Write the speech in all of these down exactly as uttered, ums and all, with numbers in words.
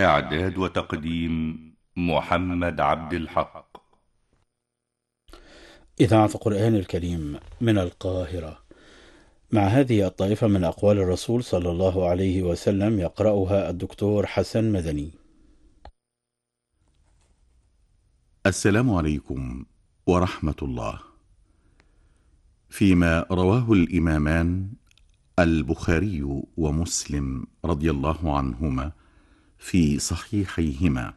إعداد وتقديم محمد عبد الحق. إذاعة القرآن الكريم من القاهرة، مع هذه الطائفة من أقوال الرسول صلى الله عليه وسلم، يقرأها الدكتور حسن مدني. السلام عليكم ورحمة الله. فيما رواه الإمامان البخاري ومسلم رضي الله عنهما في صحيحيهما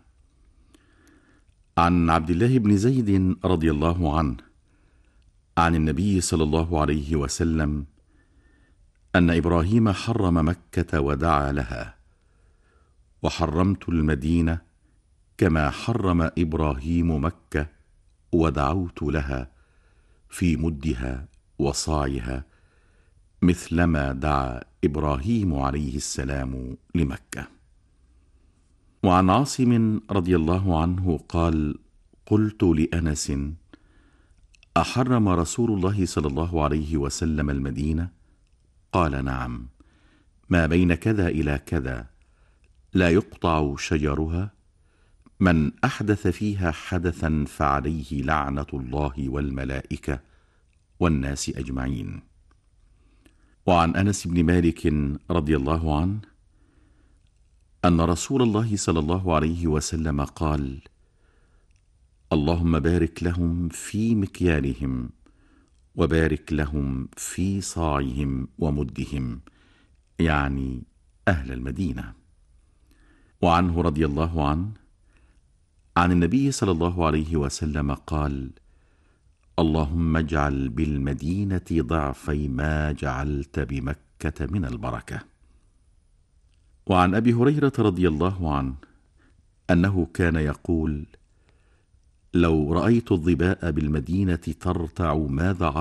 عن عبد الله بن زيد رضي الله عنه عن النبي صلى الله عليه وسلم أن إبراهيم حرم مكة ودعا لها، وحرمت المدينة كما حرم إبراهيم مكة ودعوت لها في مدها وصاعها مثلما دعا إبراهيم عليه السلام لمكة. وعن عاصم رضي الله عنه قال: قلت لأنس: أحرم رسول الله صلى الله عليه وسلم المدينة؟ قال: نعم، ما بين كذا إلى كذا لا يقطع شجرها، من أحدث فيها حدثا فعليه لعنة الله والملائكة والناس أجمعين. وعن أنس بن مالك رضي الله عنه أن رسول الله صلى الله عليه وسلم قال: اللهم بارك لهم في مكيالهم، وبارك لهم في صاعهم ومدهم، يعني أهل المدينة. وعنه رضي الله عنه عن النبي صلى الله عليه وسلم قال: اللهم اجعل بالمدينة ضعفي ما جعلت بمكة من البركة. وعن أبي هريرة رضي الله عنه أنه كان يقول: لو رأيت الظباء بالمدينة ترتع ماذا